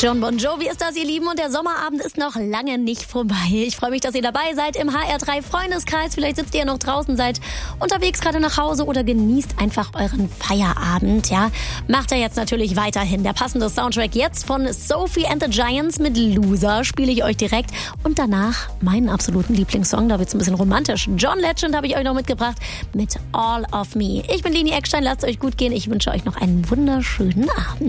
John Bon Jovi ist das, ihr Lieben, und der Sommerabend ist noch lange nicht vorbei. Ich freue mich, dass ihr dabei seid im HR3 Freundeskreis. Vielleicht sitzt ihr ja noch draußen, seid unterwegs gerade nach Hause oder genießt einfach euren Feierabend. Ja, macht er jetzt natürlich weiterhin. Der passende Soundtrack jetzt von Sophie and the Giants mit Loser spiele ich euch direkt. Und danach meinen absoluten Lieblingssong, da wird es ein bisschen romantisch. John Legend habe ich euch noch mitgebracht mit All of Me. Ich bin Leni Eckstein, lasst es euch gut gehen. Ich wünsche euch noch einen wunderschönen Abend.